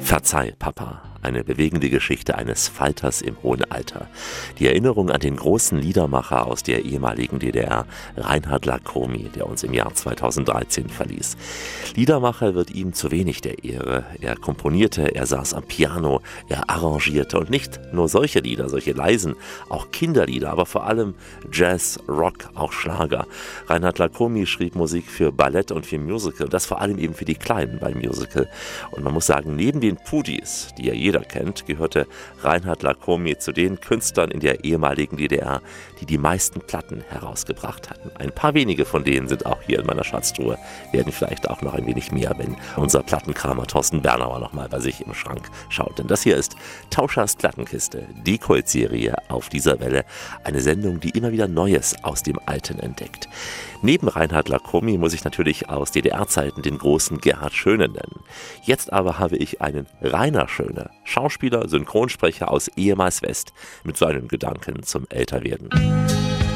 Verzeih, Papa. Eine bewegende Geschichte eines Falters im hohen Alter. Die Erinnerung an den großen Liedermacher aus der ehemaligen DDR, Reinhard Lacomie, der uns im Jahr 2013 verließ. Liedermacher wird ihm zu wenig der Ehre. Er komponierte, er saß am Piano, er arrangierte und nicht nur solche Lieder, solche leisen, auch Kinderlieder, aber vor allem Jazz, Rock, auch Schlager. Reinhard Lacomie schrieb Musik für Ballett und für Musical, und das vor allem eben für die Kleinen beim Musical. Und man muss sagen, neben den Pudis, die ja jeder kennt, gehörte Reinhard Lacomie zu den Künstlern in der ehemaligen DDR, die die meisten Platten herausgebracht hatten. Ein paar wenige von denen sind auch hier in meiner Schatztruhe, werden vielleicht auch noch ein wenig mehr, wenn unser Plattenkramer Thorsten Bernauer nochmal bei sich im Schrank schaut. Denn das hier ist Tauschers Plattenkiste, die Kultserie auf dieser Welle, eine Sendung, die immer wieder Neues aus dem Alten entdeckt. Neben Reinhard Lacomie muss ich natürlich aus DDR-Zeiten den großen Gerhard Schöne nennen. Jetzt aber habe ich einen Rainer Schöne, Schauspieler, Synchronsprecher aus ehemals West, mit seinen Gedanken zum Älterwerden.